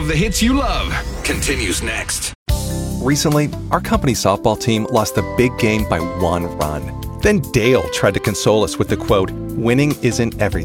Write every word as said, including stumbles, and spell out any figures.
of the hits you love continues next. Recently, our company softball team lost the big game by one run. Then Dale tried to console us with the quote, "Winning isn't everything."